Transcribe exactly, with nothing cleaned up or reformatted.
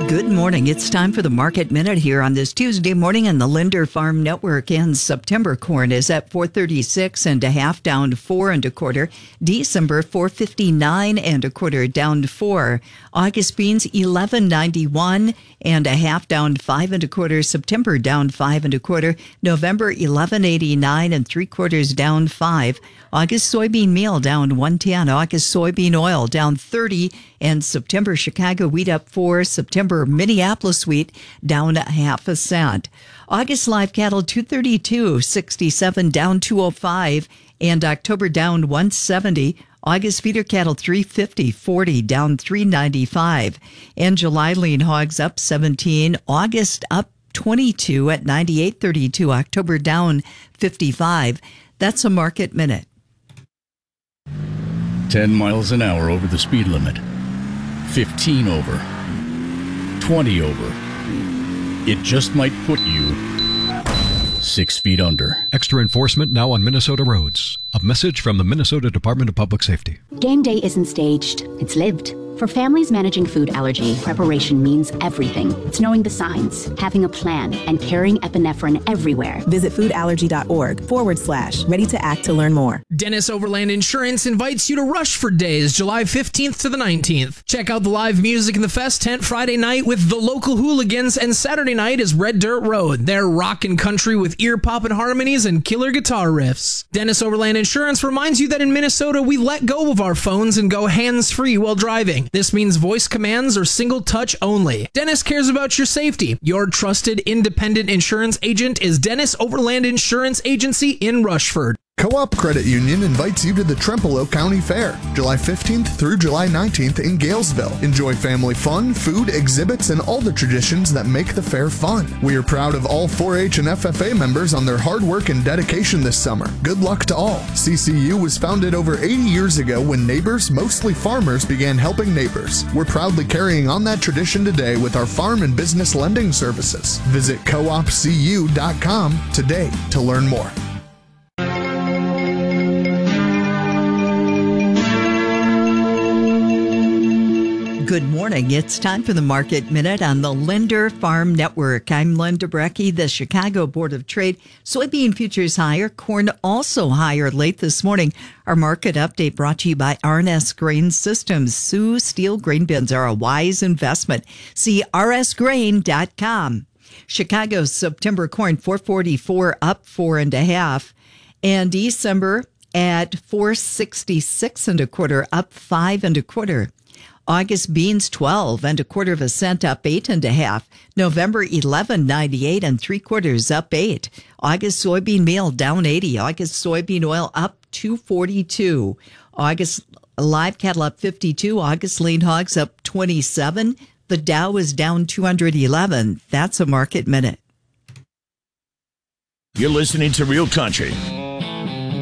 Good morning. It's time for the Market Minute here on this Tuesday morning on the Linder Farm Network. And September corn is at four thirty-six and a half, down four and a quarter. December four fifty-nine and a quarter, down four. August beans eleven ninety-one and a half, down five and a quarter. September down five and a quarter. November eleven eighty-nine and three quarters, down five. August soybean meal down one ten. August soybean oil down thirty. And September Chicago wheat up four. September Minneapolis wheat down a half a cent. August live cattle two thirty-two sixty-seven, down two oh five. And October down one seventy. August feeder cattle three fifty forty, down three ninety-five. And July lean hogs up seventeen. August up twenty-two at ninety-eight thirty-two. October down fifty-five. That's a Market Minute. ten miles an hour over the speed limit. fifteen over. twenty over. It just might put you six feet under. Extra enforcement now on Minnesota roads. A message from the Minnesota Department of Public Safety. Game day isn't staged, it's lived. For families managing food allergy, preparation means everything. It's knowing the signs, having a plan, and carrying epinephrine everywhere. Visit foodallergy.org forward slash ready to act to learn more. Dennis Overland Insurance invites you to Rushford Days, July fifteenth to the nineteenth. Check out the live music in the Fest tent Friday night with the local hooligans, and Saturday night is Red Dirt Road. They're rockin' country with ear-poppin' harmonies and killer guitar riffs. Dennis Overland Insurance reminds you that in Minnesota, we let go of our phones and go hands-free while driving. This means voice commands are single touch only. Dennis cares about your safety. Your trusted independent insurance agent is Dennis Overland Insurance Agency in Rushford. Co-op Credit Union invites you to the Trempealeau County Fair, July fifteenth through July nineteenth in Galesville. Enjoy family fun, food, exhibits, and all the traditions that make the fair fun. We are proud of all four H and F F A members on their hard work and dedication this summer. Good luck to all. C C U was founded over eighty years ago when neighbors, mostly farmers, began helping neighbors. We're proudly carrying on that tradition today with our farm and business lending services. Visit co op c u dot com today to learn more. Good morning. It's time for the Market Minute on the Linder Farm Network. I'm Linda Brecky. The Chicago Board of Trade soybean futures higher, corn also higher late this morning. Our market update brought to you by R and S Grain Systems. Sioux Steel grain bins are a wise investment. See r s grain dot com. Chicago's September corn four forty-four, up four and a half, and December at four sixty-six and a quarter, up five and a quarter. August beans twelve and a quarter of a cent, up eight and a half. November eleven ninety-eight and three quarters, up eight. August soybean meal down eighty. August soybean oil up two forty-two. August live cattle up fifty-two. August lean hogs up twenty-seven. The Dow is down two hundred eleven. That's a Market Minute. You're listening to Real Country